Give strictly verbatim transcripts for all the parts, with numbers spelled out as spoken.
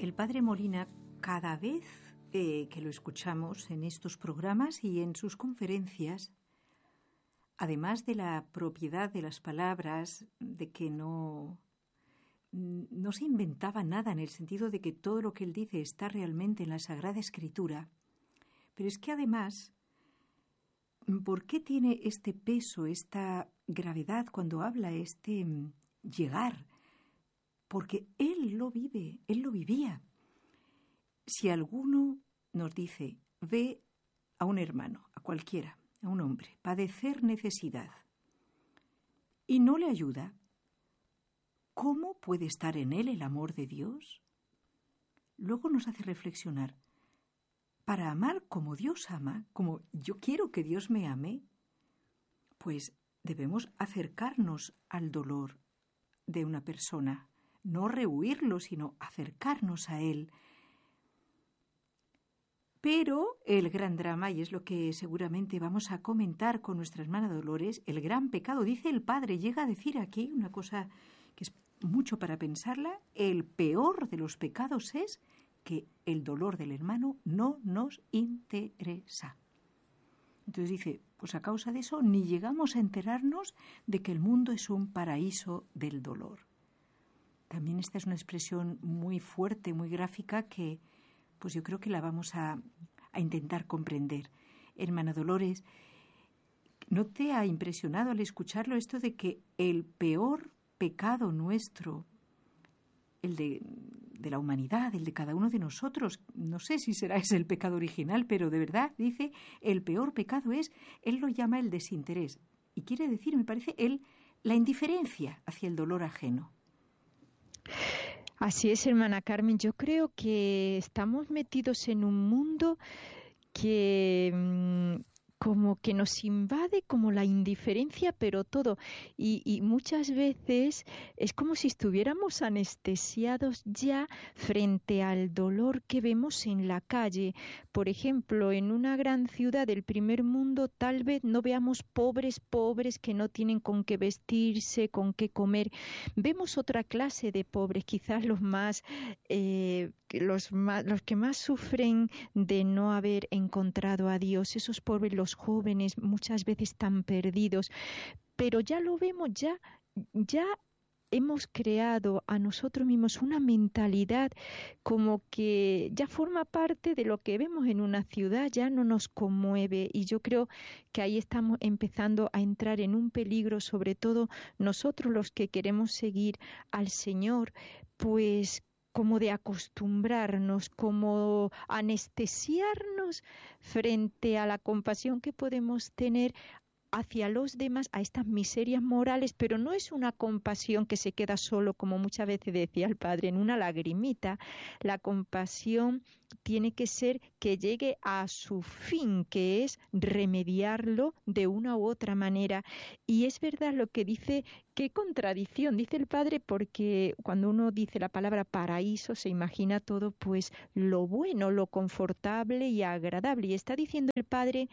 El padre Molina, cada vez eh, que lo escuchamos en estos programas y en sus conferencias, además de la propiedad de las palabras, de que no, no se inventaba nada en el sentido de que todo lo que él dice está realmente en la Sagrada Escritura, pero es que además, ¿por qué tiene este peso, esta gravedad cuando habla, este llegar? Porque él lo vive, él lo vivía. Si alguno nos dice, ve a un hermano, a cualquiera, a un hombre, padecer necesidad, y no le ayuda, ¿cómo puede estar en él el amor de Dios? Luego nos hace reflexionar, para amar como Dios ama, como yo quiero que Dios me ame, pues debemos acercarnos al dolor de una persona, no rehuirlo, sino acercarnos a él. Pero el gran drama, y es lo que seguramente vamos a comentar con nuestra hermana Dolores, el gran pecado, dice el Padre, llega a decir aquí una cosa que es mucho para pensarla, el peor de los pecados es que el dolor del hermano no nos interesa. Entonces dice, pues a causa de eso ni llegamos a enterarnos de que el mundo es un paraíso del dolor. También esta es una expresión muy fuerte, muy gráfica, que pues yo creo que la vamos a, a intentar comprender. Hermana Dolores, ¿no te ha impresionado al escucharlo esto de que el peor pecado nuestro, el de, de la humanidad, el de cada uno de nosotros, no sé si será ese el pecado original, pero de verdad dice, el peor pecado es, él lo llama el desinterés, y quiere decir, me parece, él, la indiferencia hacia el dolor ajeno. Así es, hermana Carmen. Yo creo que estamos metidos en un mundo que mmm, como que nos invade como la indiferencia, pero todo. Y, y muchas veces es como si estuviéramos anestesiados ya frente al dolor que vemos en la calle. Por ejemplo, en una gran ciudad del primer mundo tal vez no veamos pobres, pobres que no tienen con qué vestirse, con qué comer. Vemos otra clase de pobres, quizás los más, eh, los más, los que más sufren de no haber encontrado a Dios. Esos pobres, los jóvenes, muchas veces tan perdidos, pero ya lo vemos, ya, ya hemos creado a nosotros mismos una mentalidad como que ya forma parte de lo que vemos en una ciudad, ya no nos conmueve, y yo creo que ahí estamos empezando a entrar en un peligro, sobre todo nosotros los que queremos seguir al Señor, pues como de acostumbrarnos, como anestesiarnos frente a la compasión que podemos tener hacia los demás, a estas miserias morales, pero no es una compasión que se queda solo, como muchas veces decía el Padre, en una lagrimita. La compasión tiene que ser que llegue a su fin, que es remediarlo de una u otra manera. Y es verdad lo que dice, qué contradicción, dice el Padre, porque cuando uno dice la palabra paraíso se imagina todo pues lo bueno, lo confortable y agradable. Y está diciendo el Padre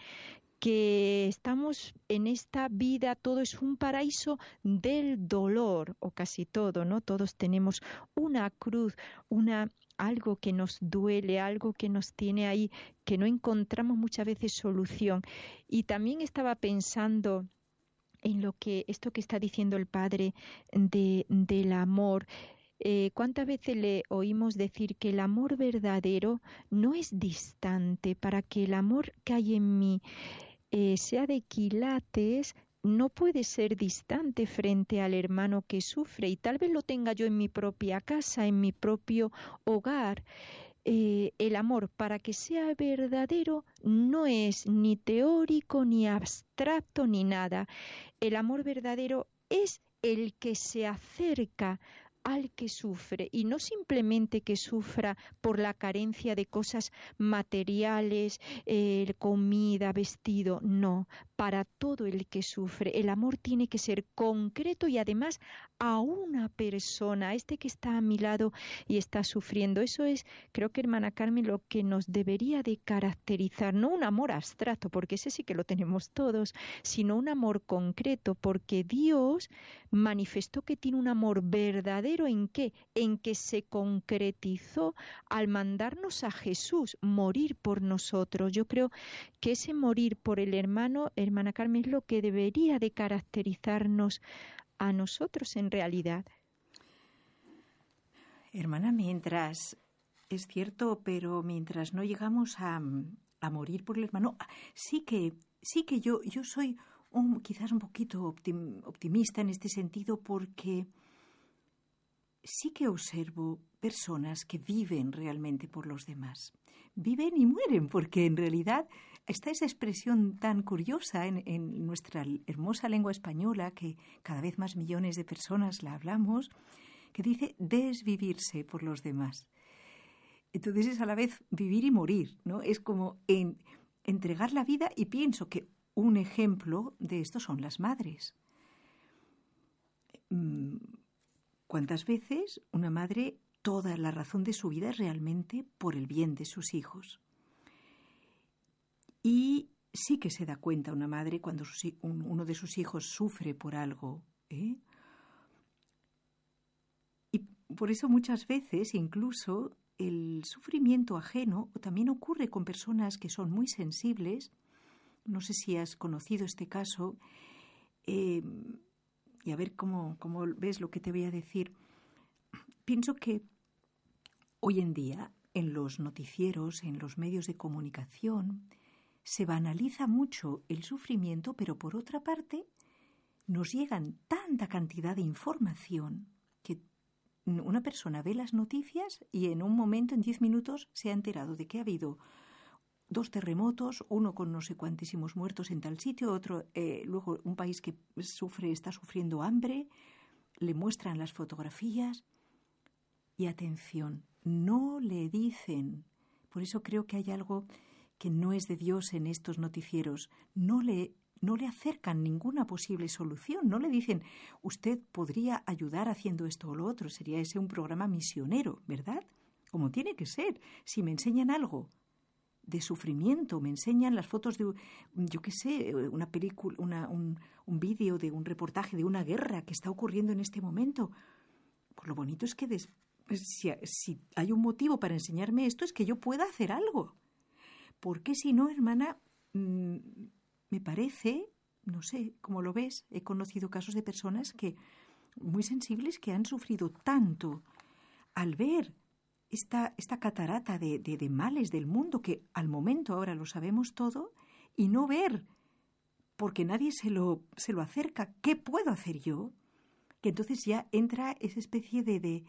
que estamos en esta vida, todo es un paraíso del dolor, o casi todo, ¿no? Todos tenemos una cruz, una algo que nos duele, algo que nos tiene ahí, que no encontramos muchas veces solución. Y también estaba pensando en lo que esto que está diciendo el Padre de, del amor. Eh, ¿Cuántas veces le oímos decir que el amor verdadero no es distante? Para que el amor que hay en mí eh, sea de quilates, no puede ser distante frente al hermano que sufre, y tal vez lo tenga yo en mi propia casa, en mi propio hogar. Eh, el amor, para que sea verdadero, no es ni teórico, ni abstracto, ni nada. El amor verdadero es el que se acerca al que sufre, y no simplemente que sufra por la carencia de cosas materiales, eh, comida, vestido, no, para todo el que sufre. El amor tiene que ser concreto y además a una persona, este que está a mi lado y está sufriendo. Eso es, creo que hermana Carmen, lo que nos debería de caracterizar, no un amor abstracto, porque ese sí que lo tenemos todos, sino un amor concreto, porque Dios manifestó que tiene un amor verdadero. ¿En qué? En que se concretizó al mandarnos a Jesús morir por nosotros. Yo creo que ese morir por el hermano, hermana Carmen, es lo que debería de caracterizarnos a nosotros en realidad. Hermana, mientras, es cierto, pero mientras no llegamos a, a morir por el hermano, sí que, sí que yo, yo soy un, quizás un poquito optim, optimista en este sentido, porque sí que observo personas que viven realmente por los demás. Viven y mueren, porque en realidad está esa expresión tan curiosa en, en nuestra hermosa lengua española, que cada vez más millones de personas la hablamos, que dice desvivirse por los demás. Entonces es a la vez vivir y morir, ¿no? Es como en, entregar la vida, y pienso que un ejemplo de esto son las madres. ¿Cuántas veces una madre, toda la razón de su vida es realmente por el bien de sus hijos? Y sí que se da cuenta una madre cuando sus, un, uno de sus hijos sufre por algo, ¿eh? Y por eso muchas veces incluso el sufrimiento ajeno también ocurre con personas que son muy sensibles. No sé si has conocido este caso, eh, y a ver cómo, cómo ves lo que te voy a decir. Pienso que hoy en día en los noticieros, en los medios de comunicación, se banaliza mucho el sufrimiento, pero por otra parte nos llegan tanta cantidad de información que una persona ve las noticias y en un momento, en diez minutos, se ha enterado de que ha habido dos terremotos, uno con no sé cuantísimos muertos en tal sitio, otro, eh, luego un país que sufre, está sufriendo hambre, le muestran las fotografías y atención, no le dicen. Por eso creo que hay algo que no es de Dios en estos noticieros. No le, no le acercan ninguna posible solución, no le dicen, usted podría ayudar haciendo esto o lo otro. Sería ese un programa misionero, ¿verdad? Como tiene que ser. Si me enseñan algo de sufrimiento, me enseñan las fotos de, yo qué sé, una película, una, un, un vídeo de un reportaje de una guerra que está ocurriendo en este momento. Pues lo bonito es que des, si, si hay un motivo para enseñarme esto, es que yo pueda hacer algo. Porque si no, hermana, mmm, me parece, no sé cómo lo ves, he conocido casos de personas que muy sensibles que han sufrido tanto al ver esta, esta catarata de, de, de males del mundo, que al momento ahora lo sabemos todo, y no ver, porque nadie se lo, se lo acerca, ¿qué puedo hacer yo? Que entonces ya entra esa especie de, de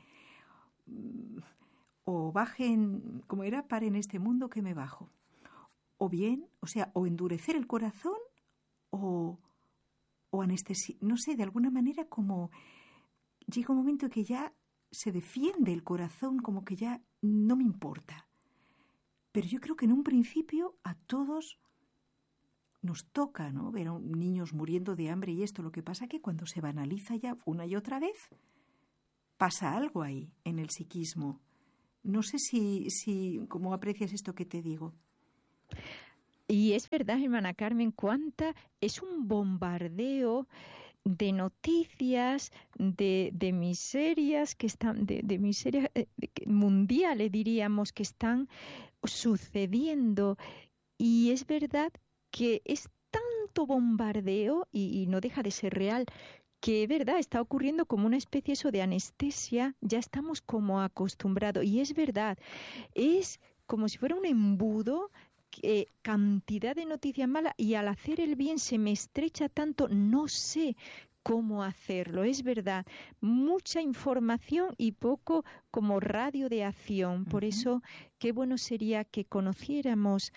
o bajen, como era, para en este mundo que me bajo. O bien, o sea, o endurecer el corazón o, o anestesiar, no sé, de alguna manera como llega un momento que ya se defiende el corazón, como que ya no me importa. Pero yo creo que en un principio a todos nos toca, ¿no?, ver a niños muriendo de hambre y esto. Lo que pasa que cuando se banaliza ya una y otra vez, pasa algo ahí en el psiquismo. No sé si, si cómo aprecias esto que te digo. Y es verdad, hermana Carmen, cuánta es un bombardeo de noticias, de, de miserias que están, de, de miserias eh, mundiales, diríamos, que están sucediendo. Y es verdad que es tanto bombardeo, y, y no deja de ser real, que es verdad, está ocurriendo como una especie eso de anestesia, ya estamos como acostumbrados. Y es verdad, es como si fuera un embudo, eh, cantidad de noticias malas, y al hacer el bien se me estrecha tanto, no sé cómo hacerlo. Es verdad, mucha información y poco como radio de acción. Por uh-huh. eso, qué bueno sería que conociéramos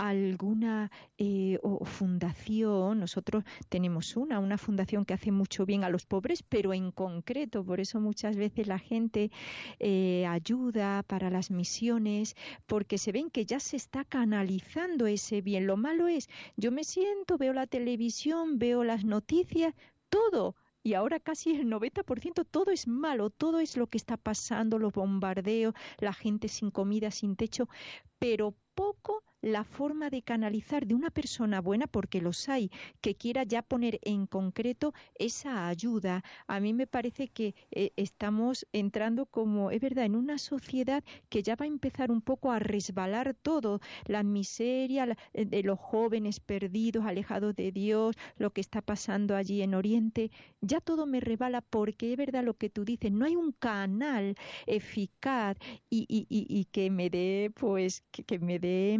alguna eh, o fundación. Nosotros tenemos una, una fundación que hace mucho bien a los pobres, pero en concreto, por eso muchas veces la gente eh, ayuda para las misiones, porque se ven que ya se está canalizando ese bien. Lo malo es, yo me siento, veo la televisión, veo las noticias, todo. Y ahora casi el noventa por ciento todo es malo, todo es lo que está pasando, los bombardeos, la gente sin comida, sin techo, pero poco la forma de canalizar de una persona buena, porque los hay, que quiera ya poner en concreto esa ayuda. A mí me parece que eh, estamos entrando, como es verdad, en una sociedad que ya va a empezar un poco a resbalar todo, la miseria la, de los jóvenes perdidos, alejados de Dios, lo que está pasando allí en Oriente, ya todo me rebala, porque es verdad lo que tú dices, no hay un canal eficaz y, y, y, y que me dé, pues, que, que me dé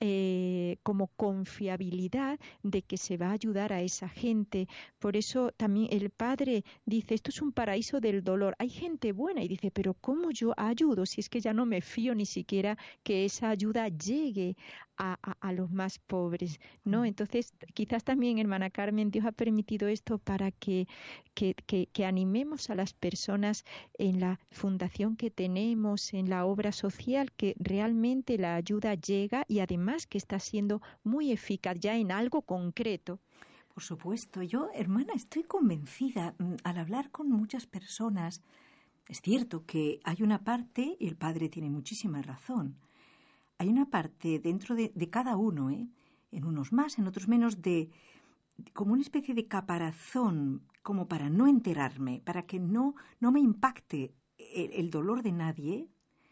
Eh, como confiabilidad de que se va a ayudar a esa gente. Por eso también el padre dice, esto es un paraíso del dolor. Hay gente buena y dice, pero ¿cómo yo ayudo si es que ya no me fío ni siquiera que esa ayuda llegue a, a, a los más pobres, ¿no? Entonces, quizás también, hermana Carmen, Dios ha permitido esto para que, que, que, que animemos a las personas en la fundación que tenemos, en la obra social, que realmente la ayuda llega y además que está siendo muy eficaz ya en algo concreto. Por supuesto, yo, hermana, estoy convencida, al hablar con muchas personas, es cierto que hay una parte, y el padre tiene muchísima razón, hay una parte dentro de, de cada uno, ¿eh? En unos más, en otros menos, de, de como una especie de caparazón, como para no enterarme, para que no, no me impacte el, el dolor de nadie.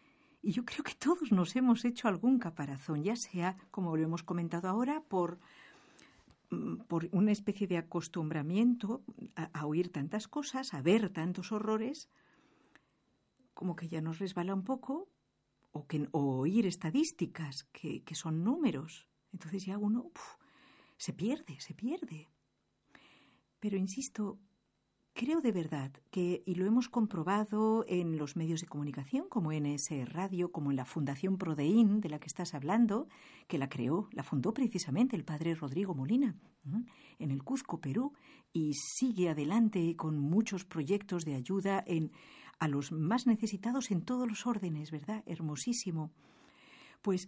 Y yo creo que todos nos hemos hecho algún caparazón, ya sea, como lo hemos comentado ahora, por, por una especie de acostumbramiento a, a oír tantas cosas, a ver tantos horrores, como que ya nos resbala un poco, o, que, o oír estadísticas que, que son números. Entonces ya uno uf, se pierde, se pierde. Pero insisto, creo de verdad que, y lo hemos comprobado en los medios de comunicación, como en ese radio, como en la Fundación Prodeín, de la que estás hablando, que la creó, la fundó precisamente el padre Rodrigo Molina, ¿eh? en el Cuzco, Perú, y sigue adelante con muchos proyectos de ayuda en, a los más necesitados en todos los órdenes, ¿verdad? Hermosísimo. Pues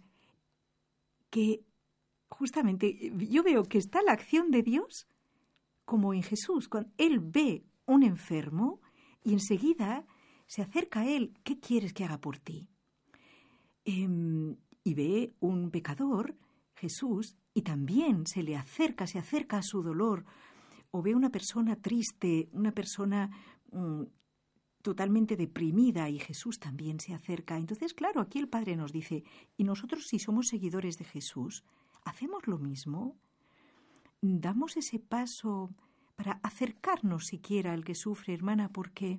que justamente yo veo que está la acción de Dios como en Jesús, cuando Él ve un enfermo y enseguida se acerca a él. ¿Qué quieres que haga por ti? Eh, y ve un pecador, Jesús, y también se le acerca, se acerca a su dolor. O ve una persona triste, una persona mmm, totalmente deprimida, y Jesús también se acerca. Entonces, claro, aquí el Padre nos dice, ¿y nosotros, si somos seguidores de Jesús, hacemos lo mismo? ¿Damos ese paso para acercarnos siquiera al que sufre, hermana? Porque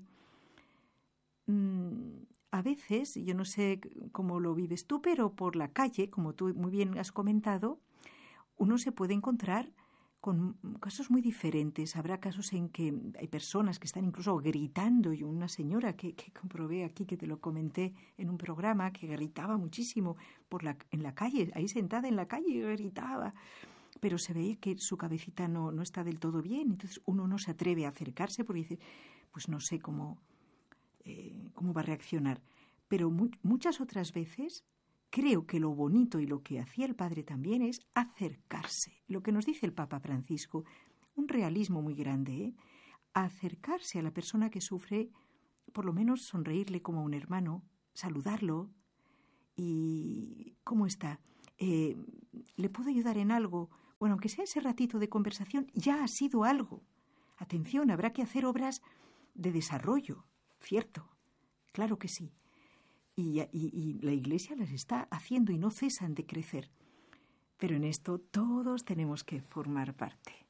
mmm, a veces, yo no sé cómo lo vives tú, pero por la calle, como tú muy bien has comentado, uno se puede encontrar con casos muy diferentes. Habrá casos en que hay personas que están incluso gritando, y una señora que, que comprobé aquí, que te lo comenté en un programa, que gritaba muchísimo por la, en la calle, ahí sentada en la calle, gritaba. Pero se veía que su cabecita no, no está del todo bien, entonces uno no se atreve a acercarse porque dice, pues no sé cómo, eh, cómo va a reaccionar. Pero mu- muchas otras veces creo que lo bonito y lo que hacía el Padre también es acercarse. Lo que nos dice el Papa Francisco, un realismo muy grande, ¿eh? Acercarse a la persona que sufre, por lo menos sonreírle como a un hermano, saludarlo y ¿cómo está? Eh, ¿Le puedo ayudar en algo? Bueno, aunque sea ese ratito de conversación, ya ha sido algo. Atención, habrá que hacer obras de desarrollo, cierto, claro que sí. Y, y, y la Iglesia las está haciendo y no cesan de crecer. Pero en esto todos tenemos que formar parte.